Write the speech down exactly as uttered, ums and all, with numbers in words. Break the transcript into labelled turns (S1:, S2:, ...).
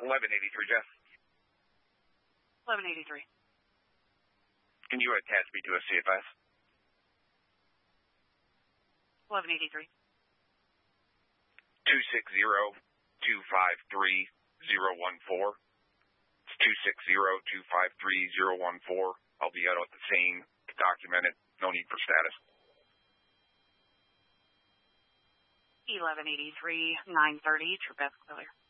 S1: eleven eighty-three, Jeff.
S2: eleven eighty-three.
S1: Can you attach me to a C F S?
S2: eleven eighty-three.
S1: two six zero, two five three, zero one four. It's two six zero, two five three, zero one four. I'll be out at the scene, documented, no need for status.
S2: eleven eighty-three, nine thirty, True Beth Clear.